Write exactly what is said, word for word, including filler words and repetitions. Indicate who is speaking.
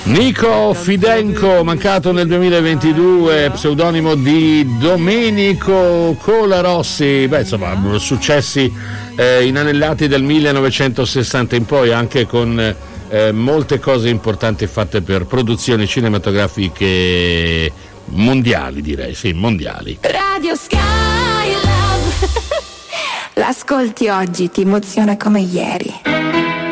Speaker 1: Nico Fidenco, mancato nel duemilaventidue, pseudonimo di Domenico Colarossi. Beh, insomma, successi eh, inanellati dal millenovecentosessanta in poi, anche con eh, molte cose importanti fatte per produzioni cinematografiche mondiali, direi, sì, mondiali.
Speaker 2: Radio Sky Love. L'ascolti oggi, ti emoziona come ieri.